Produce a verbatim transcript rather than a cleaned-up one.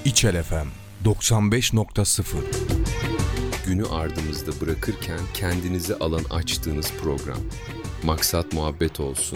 İçel F M doksan beş nokta sıfır. Günü ardımızda bırakırken kendinizi alan açtığınız program. Maksat muhabbet olsun.